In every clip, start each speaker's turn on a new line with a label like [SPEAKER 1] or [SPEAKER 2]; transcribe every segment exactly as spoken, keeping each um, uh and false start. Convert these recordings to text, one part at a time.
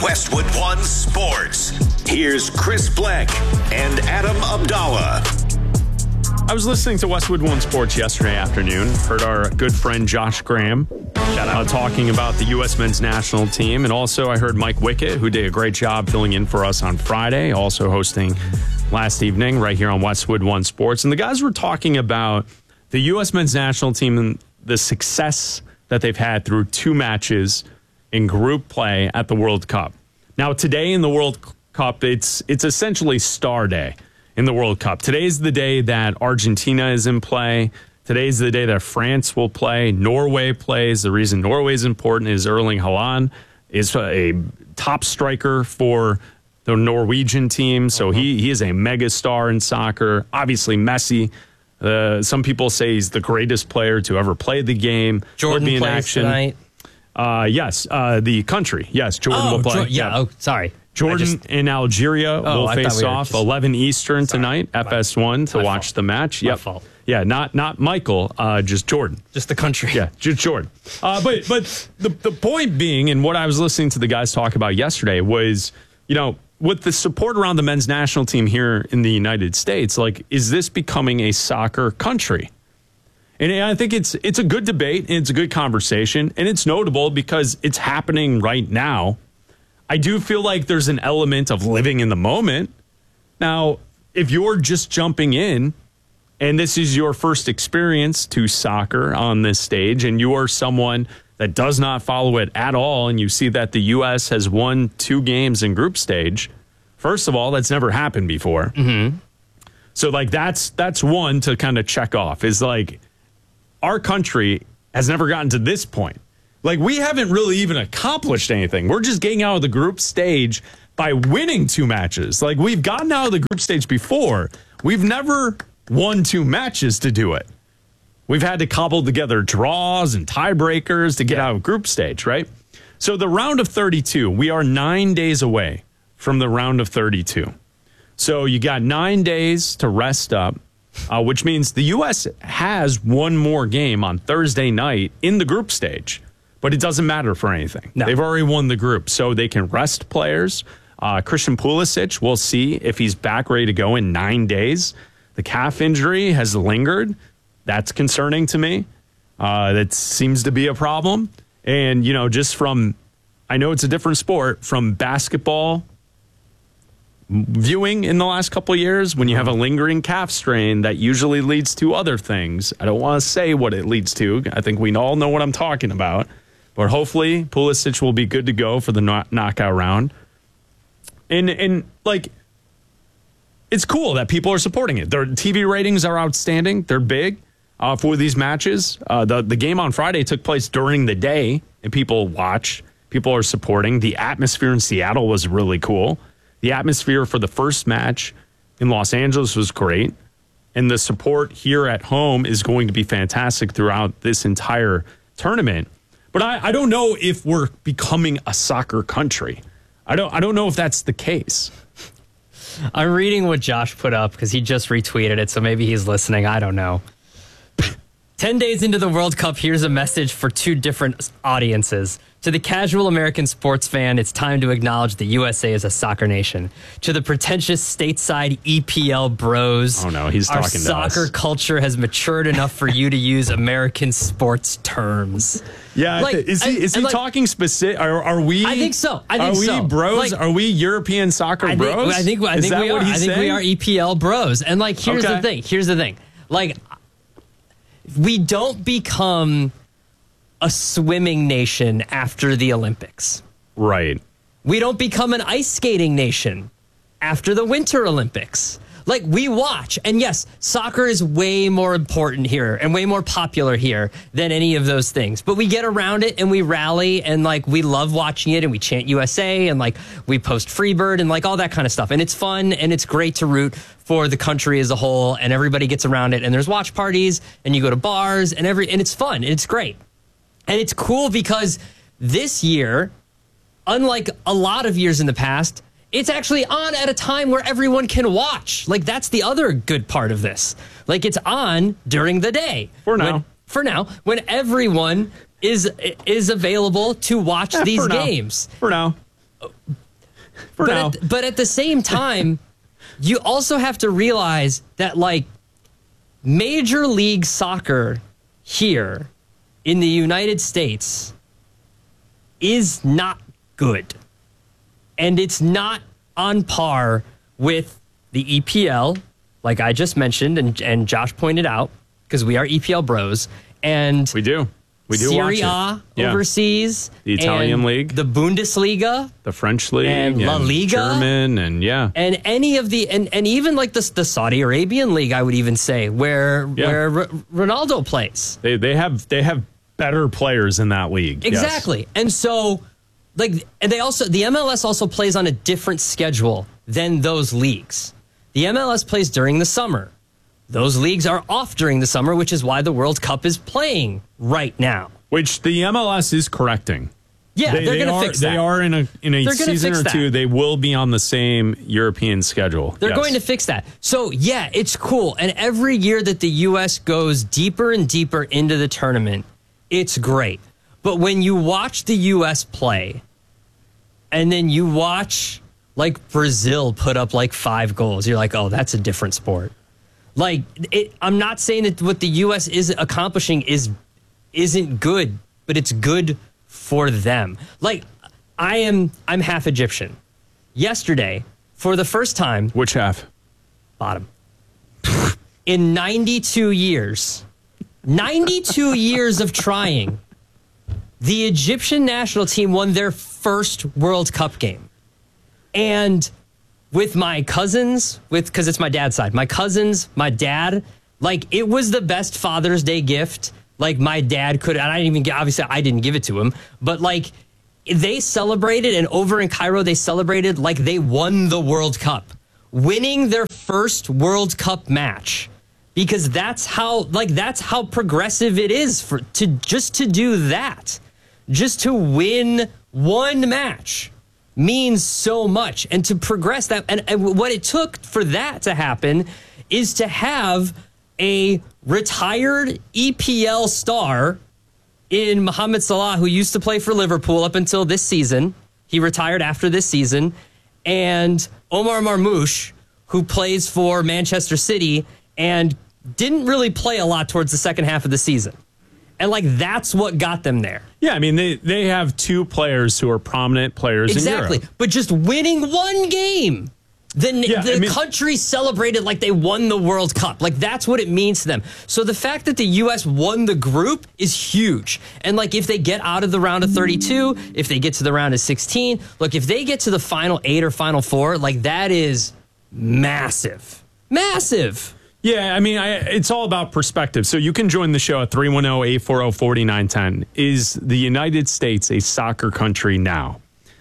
[SPEAKER 1] Westwood One Sports. Here's Chris Black and Adam Abdallah.
[SPEAKER 2] I was listening to Westwood One Sports yesterday afternoon. Heard our good friend Josh Graham shout out talking about the U S men's national team. And also I heard Mike Wickett, who did a great job filling in for us on Friday, also hosting last evening right here on Westwood One Sports. And the guys were talking about the U S men's national team and the success that they've had through two matches in group play at the World Cup. Now, today in the World Cup, it's it's essentially Star Day in the World Cup. Today's the day that Argentina is in play. Today's the day that France will play. Norway plays. The reason Norway is important is Erling Haaland is a top striker for the Norwegian team, so uh-huh. he, he is a mega star in soccer. Obviously, Messi. Uh, some people say he's the greatest player to ever play the game.
[SPEAKER 3] Jordan
[SPEAKER 2] be in
[SPEAKER 3] plays
[SPEAKER 2] action.
[SPEAKER 3] tonight.
[SPEAKER 2] Uh, yes, uh, the country. Yes, Jordan
[SPEAKER 3] oh,
[SPEAKER 2] will play.
[SPEAKER 3] Jo- yeah, oh, sorry.
[SPEAKER 2] Jordan
[SPEAKER 3] just,
[SPEAKER 2] and Algeria
[SPEAKER 3] oh,
[SPEAKER 2] will
[SPEAKER 3] I
[SPEAKER 2] face
[SPEAKER 3] we
[SPEAKER 2] off
[SPEAKER 3] just,
[SPEAKER 2] eleven Eastern
[SPEAKER 3] sorry,
[SPEAKER 2] tonight,
[SPEAKER 3] my,
[SPEAKER 2] F S one, to watch
[SPEAKER 3] fault.
[SPEAKER 2] the match.
[SPEAKER 3] My
[SPEAKER 2] Yep.
[SPEAKER 3] fault.
[SPEAKER 2] Yeah, not not Michael, uh, just Jordan.
[SPEAKER 3] Just the country.
[SPEAKER 2] Yeah, just Jordan. Uh, but but the, the point being, and what I was listening to the guys talk about yesterday was, you know, with the support around the men's national team here in the United States, like, is this becoming a soccer country? And I think it's it's a good debate, and it's a good conversation, and it's notable because it's happening right now. I do feel like there's an element of living in the moment. Now, if you're just jumping in, and this is your first experience to soccer on this stage, and you are someone that does not follow it at all, and you see that the U S has won two games in group stage, first of all, that's never happened before.
[SPEAKER 3] Mm-hmm.
[SPEAKER 2] So, like, that's that's one to kind of check off, is like, our country has never gotten to this point. Like, we haven't really even accomplished anything. We're just getting out of the group stage by winning two matches. Like, we've gotten out of the group stage before. We've never won two matches to do it. We've had to cobble together draws and tiebreakers to get out of group stage, right? So the round of thirty-two, we are nine days away from the round of thirty-two. So you got nine days to rest up. Uh, which means the U S has one more game on Thursday night in the group stage, but it doesn't matter for anything. No. They've already won the group, so they can rest players. Uh, Christian Pulisic, we'll see if he's back ready to go in nine days. The calf injury has lingered. That's concerning to me. Uh, that seems to be a problem. And, you know, just from, I know it's a different sport, from basketball viewing in the last couple of years, when you have a lingering calf strain, that usually leads to other things. I don't want to say what it leads to. I think we all know what I'm talking about. But hopefully Pulisic will be good to go for the knock- knockout round. And, and like, it's cool that people are supporting it. Their T V ratings are outstanding. They're big uh, for these matches. Uh, the, the game on Friday took place during the day, and people watch. People are supporting. The atmosphere in Seattle was really cool. The atmosphere for the first match in Los Angeles was great. And the support here at home is going to be fantastic throughout this entire tournament. But I, I don't know if we're becoming a soccer country. I don't I don't know if that's the case.
[SPEAKER 3] I'm reading what Josh put up because he just retweeted it, so maybe he's listening. I don't know. Ten days into the World Cup, here's a message for two different audiences. To the casual American sports fan, it's time to acknowledge the U S A is a soccer nation. To the pretentious stateside E P L bros,
[SPEAKER 2] oh no, he's
[SPEAKER 3] our
[SPEAKER 2] talking to
[SPEAKER 3] soccer
[SPEAKER 2] us.
[SPEAKER 3] culture has matured enough for you to use American sports terms.
[SPEAKER 2] Yeah,
[SPEAKER 3] like,
[SPEAKER 2] is he is he
[SPEAKER 3] like,
[SPEAKER 2] talking specific? Are, are we?
[SPEAKER 3] I think so. I think
[SPEAKER 2] are we
[SPEAKER 3] so.
[SPEAKER 2] bros?
[SPEAKER 3] Like,
[SPEAKER 2] are we European soccer
[SPEAKER 3] I think,
[SPEAKER 2] bros?
[SPEAKER 3] I think I
[SPEAKER 2] is
[SPEAKER 3] think
[SPEAKER 2] that
[SPEAKER 3] we
[SPEAKER 2] what
[SPEAKER 3] are.
[SPEAKER 2] he's
[SPEAKER 3] I think
[SPEAKER 2] saying?
[SPEAKER 3] we are E P L bros. And like, here's
[SPEAKER 2] okay.
[SPEAKER 3] the thing. Here's the thing. Like, we don't become a swimming nation after the Olympics.
[SPEAKER 2] Right.
[SPEAKER 3] We don't become an ice skating nation after the Winter Olympics. Like, we watch, and yes, soccer is way more important here and way more popular here than any of those things. But we get around it and we rally and, like, we love watching it and we chant U S A and, like, we post Freebird and, like, all that kind of stuff. And it's fun and it's great to root for the country as a whole, and everybody gets around it, and there's watch parties and you go to bars and every and it's fun and it's great. And it's cool because this year, unlike a lot of years in the past, it's actually on at a time where everyone can watch. Like, that's the other good part of this. Like, it's on during the day.
[SPEAKER 2] For now.
[SPEAKER 3] When, for now, when everyone is is available to watch
[SPEAKER 2] yeah,
[SPEAKER 3] these
[SPEAKER 2] for
[SPEAKER 3] games.
[SPEAKER 2] Now. For now. For
[SPEAKER 3] but
[SPEAKER 2] now.
[SPEAKER 3] At, but at the same time, you also have to realize that, like, Major League Soccer here in the United States is not good. And it's not on par with the E P L, like I just mentioned and, and Josh pointed out, because we are E P L bros. And
[SPEAKER 2] we do. We do
[SPEAKER 3] Serie
[SPEAKER 2] watch
[SPEAKER 3] A
[SPEAKER 2] it. Yeah.
[SPEAKER 3] overseas.
[SPEAKER 2] The Italian
[SPEAKER 3] and
[SPEAKER 2] league.
[SPEAKER 3] The Bundesliga.
[SPEAKER 2] The French league.
[SPEAKER 3] And La Liga.
[SPEAKER 2] German, and yeah.
[SPEAKER 3] And any of the, and, and even like the, the Saudi Arabian league, I would even say, where
[SPEAKER 2] Yeah.
[SPEAKER 3] where R- Ronaldo plays.
[SPEAKER 2] They they have they have better players in that league.
[SPEAKER 3] Exactly.
[SPEAKER 2] Yes.
[SPEAKER 3] And so, like, and they also, the M L S also plays on a different schedule than those leagues. The M L S plays during the summer. Those leagues are off during the summer, which is why the World Cup is playing right now.
[SPEAKER 2] Which the M L S is correcting.
[SPEAKER 3] Yeah,
[SPEAKER 2] they,
[SPEAKER 3] they're
[SPEAKER 2] they
[SPEAKER 3] going to
[SPEAKER 2] are,
[SPEAKER 3] fix that.
[SPEAKER 2] They are in a in a
[SPEAKER 3] They're gonna
[SPEAKER 2] season
[SPEAKER 3] fix
[SPEAKER 2] or
[SPEAKER 3] that.
[SPEAKER 2] two. They will be on the same European schedule.
[SPEAKER 3] They're
[SPEAKER 2] Yes.
[SPEAKER 3] going to fix that. So, yeah, it's cool. And every year that the U S goes deeper and deeper into the tournament, it's great. But when you watch the U S play, and then you watch, like, Brazil put up, like, five goals, you're like, oh, that's a different sport. Like, it, I'm not saying that what the U S is accomplishing is, isn't good, but it's good for them. Like, I am, I'm half Egyptian. Yesterday, for the first time,
[SPEAKER 2] Which half?
[SPEAKER 3] bottom. In ninety-two years, ninety-two years of trying, the Egyptian national team won their first World Cup game. And with my cousins, with because it's my dad's side, my cousins, my dad, like, it was the best Father's Day gift. Like, my dad could, and I didn't even get, obviously I didn't give it to him, but like, they celebrated, and over in Cairo, they celebrated like they won the World Cup, winning their first World Cup match. Because that's how, like, that's how progressive it is for to just to do that, just to win one match means so much, and to progress that. And, and what it took for that to happen is to have a retired E P L star in Mohamed Salah, who used to play for Liverpool up until this season. He retired after this season. And Omar Marmoush, who plays for Manchester City and didn't really play a lot towards the second half of the season. And, like, that's what got them there.
[SPEAKER 2] Yeah, I mean, they, they have two players who are prominent players
[SPEAKER 3] Exactly.
[SPEAKER 2] in Europe.
[SPEAKER 3] But just winning one game. The,
[SPEAKER 2] Yeah,
[SPEAKER 3] the
[SPEAKER 2] I mean-
[SPEAKER 3] country celebrated like they won the World Cup. Like, that's what it means to them. So the fact that the U S won the group is huge. And, like, if they get out of the round of thirty-two, if they get to the round of sixteen, look, if they get to the final eight or final four, like, that is massive. Massive.
[SPEAKER 2] Yeah, I mean, I, it's all about perspective. So you can join the show at three one zero, eight four zero, four nine one zero. Is the United States a soccer country now?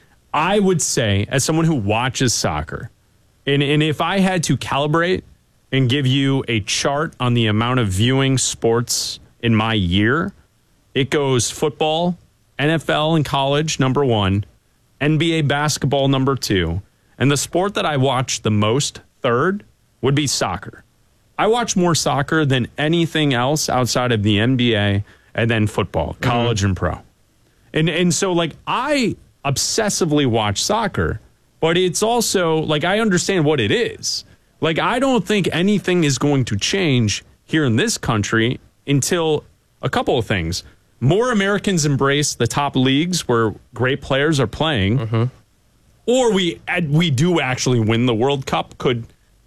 [SPEAKER 2] I would say, as someone who watches soccer, and, and if I had to calibrate and give you a chart on the amount of viewing sports in my year, it goes football, N F L and college, number one, N B A basketball, number two, and the sport that I watch the most, third, would be soccer. I watch more soccer than anything else outside of the N B A and then football, college mm-hmm. and pro. And and so, like, I obsessively watch soccer, but it's also, like, I understand what it is. Like, I don't think anything is going to change here in this country until a couple of things. More Americans embrace the top leagues where great players are playing, mm-hmm. or we we do actually win the World Cup, could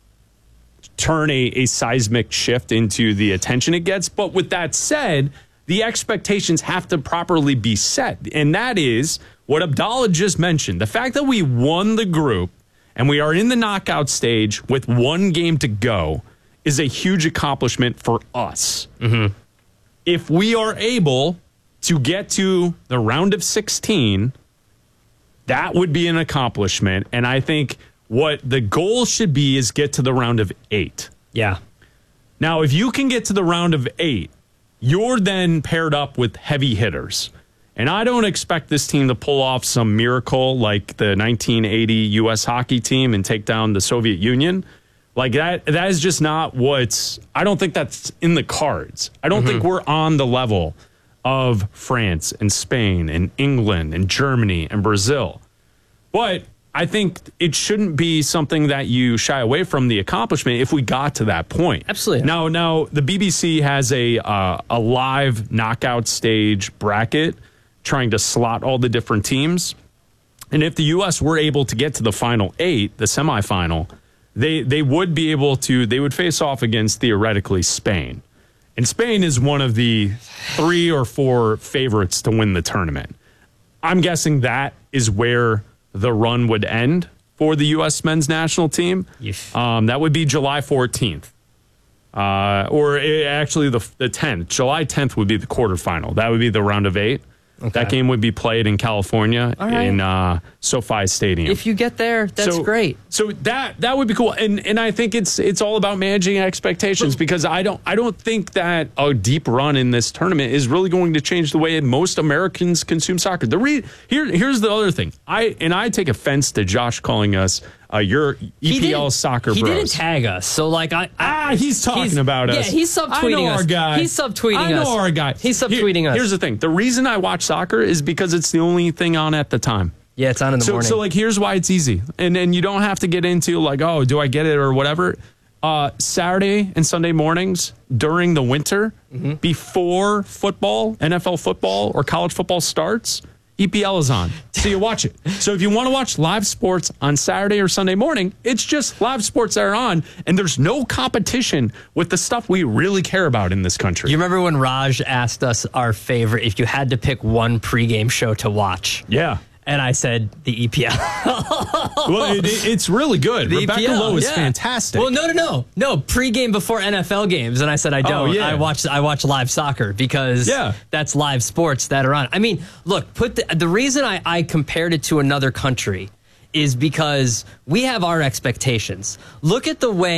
[SPEAKER 2] turn a, a seismic shift into the attention it gets. But with that said, the expectations have to properly be set. And that is what Abdallah just mentioned. The fact that we won the group and we are in the knockout stage with one game to go is a huge accomplishment for us. Mm-hmm. If we are able to get to the round of sixteen, that would be an accomplishment. And I think what the goal should be is get to the round of eight.
[SPEAKER 3] Yeah.
[SPEAKER 2] Now, if you can get to the round of eight, you're then paired up with heavy hitters. And I don't expect this team to pull off some miracle like the nineteen eighty U S hockey team and take down the Soviet Union. Like, that, that is just not what's, I don't think that's in the cards. I don't mm-hmm. think we're on the level of France and Spain and England and Germany and Brazil. But I think it shouldn't be something that you shy away from the accomplishment if we got to that point.
[SPEAKER 3] Absolutely.
[SPEAKER 2] Now, now the B B C has a uh, a live knockout stage bracket trying to slot all the different teams. And if the U S were able to get to the final eight, the semifinal, they they would be able to, they would face off against theoretically Spain. And Spain is one of the three or four favorites to win the tournament. I'm guessing that is where the run would end for the U S men's national team.
[SPEAKER 3] Yes.
[SPEAKER 2] Um, that would be July fourteenth. Uh, or it, actually the, the tenth. July tenth would be the quarterfinal. That would be the round of eight. Okay. That game would be played in California
[SPEAKER 3] right.
[SPEAKER 2] in uh, SoFi Stadium.
[SPEAKER 3] If you get there, that's
[SPEAKER 2] so,
[SPEAKER 3] great.
[SPEAKER 2] So that that would be cool, and and I think it's it's all about managing expectations because I don't I don't think that a deep run in this tournament is really going to change the way most Americans consume soccer. The re, here here's the other thing. I and I take offense to Josh calling us uh, your E P L soccer
[SPEAKER 3] he
[SPEAKER 2] bros.
[SPEAKER 3] He didn't tag us, so like I, I
[SPEAKER 2] ah he's talking
[SPEAKER 3] he's,
[SPEAKER 2] about us.
[SPEAKER 3] Yeah, he's subtweeting
[SPEAKER 2] I know
[SPEAKER 3] us.
[SPEAKER 2] Our guy.
[SPEAKER 3] He's subtweeting us.
[SPEAKER 2] I know
[SPEAKER 3] us.
[SPEAKER 2] our guy.
[SPEAKER 3] He's subtweeting
[SPEAKER 2] Here,
[SPEAKER 3] us.
[SPEAKER 2] Here's the thing. The reason I watch soccer is because it's the only thing on at the time.
[SPEAKER 3] Yeah, it's on in the
[SPEAKER 2] so,
[SPEAKER 3] morning.
[SPEAKER 2] So, like, here's why it's easy. And then you don't have to get into, like, oh, do I get it or whatever. Uh, Saturday and Sunday mornings during the winter, mm-hmm. before football, N F L football, or college football starts, E P L is on. So you watch it. So if you want to watch live sports on Saturday or Sunday morning, it's just live sports that are on, and there's no competition with the stuff we really care about in this country.
[SPEAKER 3] You remember when Raj asked us our favorite, if you had to pick one pregame show to watch?
[SPEAKER 2] Yeah.
[SPEAKER 3] And I said the E P L.
[SPEAKER 2] Well, it, it's really good.
[SPEAKER 3] The
[SPEAKER 2] Rebecca
[SPEAKER 3] E P L,
[SPEAKER 2] Lowe is
[SPEAKER 3] yeah.
[SPEAKER 2] fantastic.
[SPEAKER 3] Well, no, no, no, no. Pregame before N F L games, and I said I don't.
[SPEAKER 2] Oh, yeah.
[SPEAKER 3] I watch. I watch live soccer because
[SPEAKER 2] yeah.
[SPEAKER 3] that's live sports that are on. I mean, look, put the, the reason I, I compared it to another country is because we have our expectations. Look at the way.